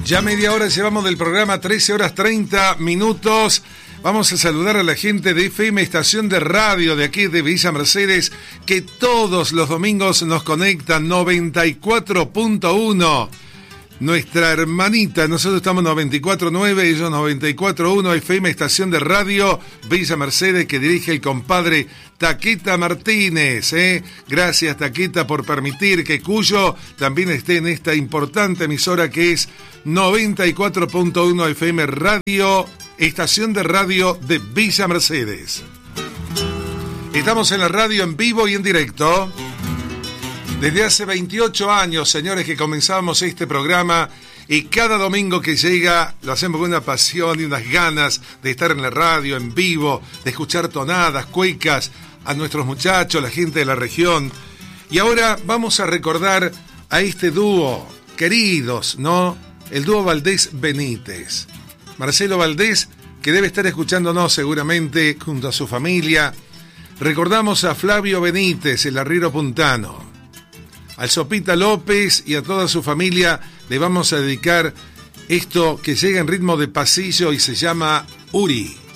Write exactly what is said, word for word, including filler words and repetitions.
Ya media hora llevamos del programa, trece horas treinta minutos. Vamos a saludar a la gente de F M Estación de Radio de aquí de Villa Mercedes, que todos los domingos nos conectan noventa y cuatro punto uno. Nuestra hermanita, nosotros estamos noventa y cuatro punto nueve, ellos noventa y cuatro punto uno, F M Estación de Radio Villa Mercedes, que dirige el compadre Taqueta Martínez. ¿eh? Gracias, Taqueta, por permitir que Cuyo también esté en esta importante emisora que es noventa y cuatro punto uno F M Radio, Estación de Radio de Villa Mercedes. Estamos en la radio en vivo y en directo. Desde hace veintiocho años, señores, que comenzamos este programa, y cada domingo que llega lo hacemos con una pasión y unas ganas de estar en la radio en vivo, de escuchar tonadas, cuecas a nuestros muchachos, la gente de la región. Y ahora vamos a recordar a este dúo, queridos, ¿no? El dúo Valdés Benítez. Marcelo Valdés, que debe estar escuchándonos seguramente junto a su familia. Recordamos a Flavio Benítez, el arriero puntano. Al Sopita López y a toda su familia le vamos a dedicar esto que llega en ritmo de pasillo y se llama Uri.